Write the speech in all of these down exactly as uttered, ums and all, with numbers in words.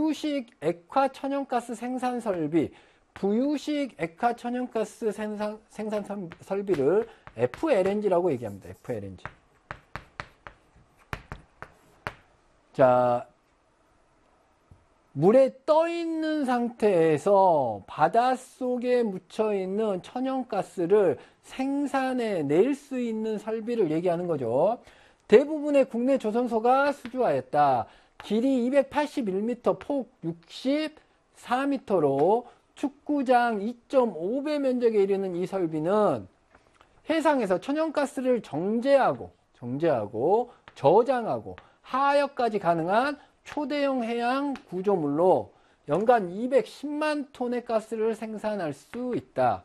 부유식 액화 천연가스 생산 설비, 부유식 액화 천연가스 생산, 생산 설비를 에프엘엔지라고 얘기합니다. 에프엘엔지. 자, 물에 떠 있는 상태에서 바닷속에 묻혀 있는 천연가스를 생산해 낼 수 있는 설비를 얘기하는 거죠. 대부분의 국내 조선소가 수주하였다. 길이 이백팔십일 미터, 폭 육십사 미터로 축구장 이 점 오 배 면적에 이르는 이 설비는 해상에서 천연가스를 정제하고, 정제하고, 저장하고, 하역까지 가능한 초대형 해양 구조물로 연간 이백십만 톤의 가스를 생산할 수 있다.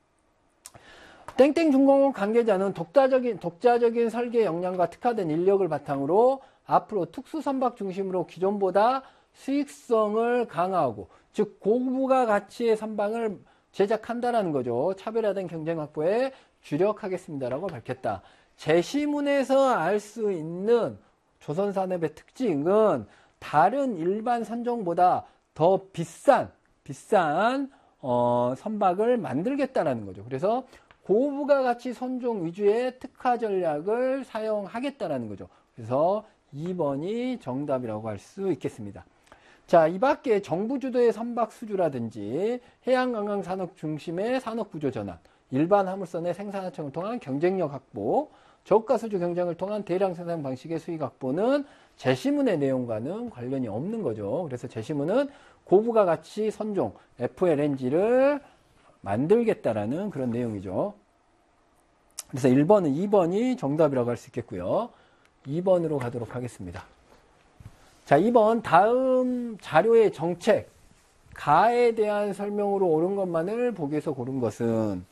땡땡중공업 관계자는 독자적인, 독자적인 설계 역량과 특화된 인력을 바탕으로 앞으로 특수선박 중심으로 기존보다 수익성을 강화하고, 즉 고부가 가치의 선박을 제작한다라는 거죠. 차별화된 경쟁 확보에 주력하겠습니다라고 밝혔다. 제시문에서 알 수 있는 조선산업의 특징은 다른 일반 선종보다 더 비싼 비싼 어, 선박을 만들겠다라는 거죠. 그래서 고부가 가치 선종 위주의 특화 전략을 사용하겠다라는 거죠. 그래서 이 번이 정답이라고 할 수 있겠습니다. 자, 이 밖에 정부 주도의 선박 수주라든지 해양관광 산업 중심의 산업 구조 전환, 일반 화물선의 생산 하청을 통한 경쟁력 확보, 저가 수주 경쟁을 통한 대량 생산 방식의 수익 확보는 제시문의 내용과는 관련이 없는 거죠. 그래서 제시문은 고부가 가치 선종 에프엘엔지를 만들겠다라는 그런 내용이죠. 그래서 일 번은 이 번이 정답이라고 할 수 있겠고요. 이 번으로 가도록 하겠습니다. 자, 이 번 다음 자료의 정책, 가에 대한 설명으로 옳은 것만을 보기에서 고른 것은,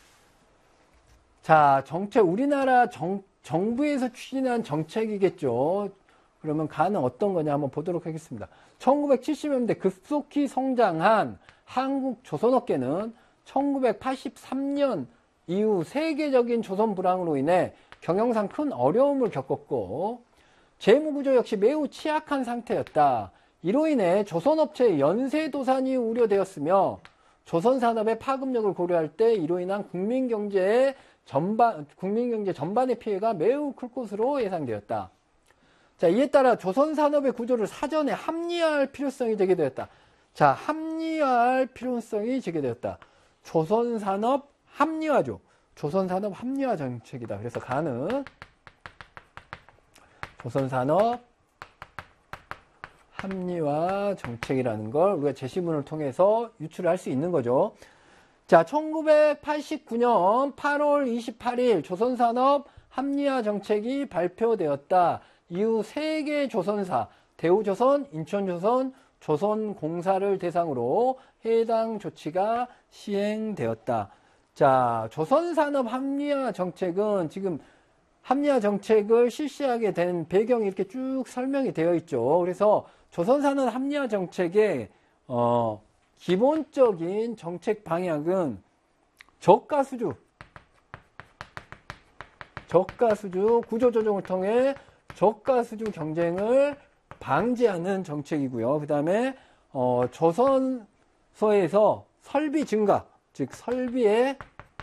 자, 정책, 우리나라 정, 정부에서 추진한 정책이겠죠. 그러면 가는 어떤 거냐 한번 보도록 하겠습니다. 천구백칠십 년대 급속히 성장한 한국 조선업계는 천구백팔십삼 년 이후 세계적인 조선 불황으로 인해 경영상 큰 어려움을 겪었고, 재무구조 역시 매우 취약한 상태였다. 이로 인해 조선업체의 연쇄도산이 우려되었으며, 조선산업의 파급력을 고려할 때 이로 인한 국민경제의 전반, 국민경제 전반의 피해가 매우 클 것으로 예상되었다. 자, 이에 따라 조선산업의 구조를 사전에 합리화할 필요성이 제기되었다. 자, 합리화할 필요성이 제기되었다. 조선산업 합리화죠. 조선산업 합리화 정책이다. 그래서 가는 조선산업 합리화 정책이라는 걸 우리가 제시문을 통해서 유출할 수 있는 거죠. 자, 천구백팔십구 년 팔월 이십팔일 조선산업 합리화 정책이 발표되었다. 이후 세 개 조선사, 대우조선, 인천조선, 조선공사를 대상으로 해당 조치가 시행되었다. 자, 조선산업 합리화 정책은 지금 합리화 정책을 실시하게 된 배경이 이렇게 쭉 설명이 되어 있죠. 그래서 조선산업 합리화 정책의 어, 기본적인 정책 방향은 저가수주, 저가수주 구조조정을 통해 저가수주 경쟁을 방지하는 정책이고요. 그 다음에 어, 조선소에서 설비 증가, 즉 설비의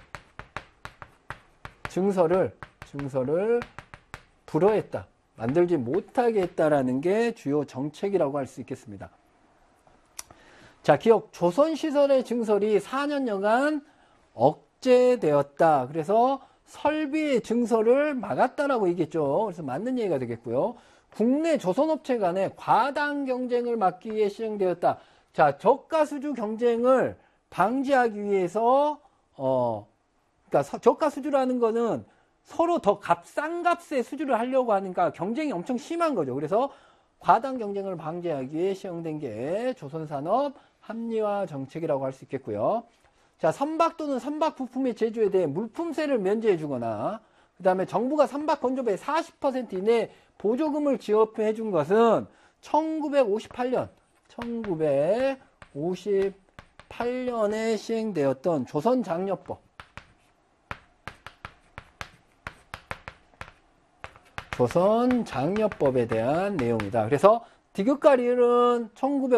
증설을 증설을 불허했다. 만들지 못하게 했다라는 게 주요 정책이라고 할 수 있겠습니다. 자, 기억 조선시설의 증설이 사 년여간 억제되었다. 그래서 설비의 증설을 막았다라고 얘기했죠. 그래서 맞는 얘기가 되겠고요. 국내 조선업체 간의 과당 경쟁을 막기 위해 시행되었다. 자, 저가수주 경쟁을 방지하기 위해서 어, 그러니까 저가수주라는 거는 서로 더 값, 싼 값에 수주를 하려고 하니까 경쟁이 엄청 심한 거죠. 그래서 과당 경쟁을 방지하기 위해 시행된 게 조선산업 합리화 정책이라고 할 수 있겠고요. 자, 선박 또는 선박 부품의 제조에 대해 물품세를 면제해 주거나, 그 다음에 정부가 선박 건조배의 사십 퍼센트 이내 보조금을 지급해 준 것은 천구백오십팔 년, 천구백오십팔 년에 시행되었던 조선장려법, 조선장려법에 대한 내용이다. 그래서 디귿과 리을은 천구백